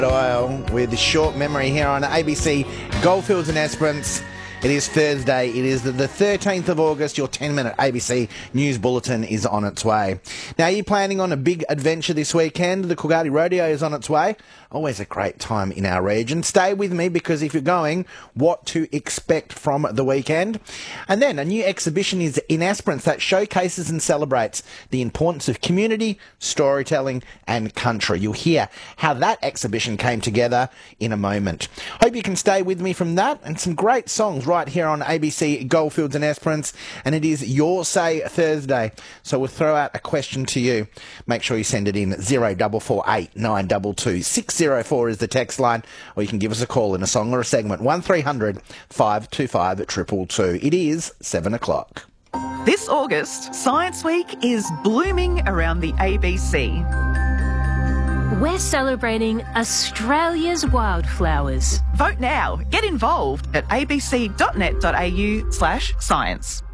Oil with Short Memory here on ABC Goldfields and Esperance. It is Thursday. It is the 13th of August. Your 10-minute ABC News Bulletin is on its way. Now, are you planning on a big adventure this weekend? The Coolgardie Rodeo is on its way. Always a great time in our region. Stay with me because if you're going, what to expect from the weekend. And then a new exhibition is in Esperance that showcases and celebrates the importance of community, storytelling and country. You'll hear how that exhibition came together in a moment. Hope you can stay with me from that and some great songs right here on ABC Goldfields and Esperance, and it is Your Say Thursday. So we'll throw out a question to you. Make sure you send it in 0448 922 604 is the text line, or you can give us a call in a song or a segment 1300 525 222. It is 7 o'clock. This August, Science Week is blooming around the ABC. We're celebrating Australia's wildflowers. Vote now. Get involved at abc.net.au/science.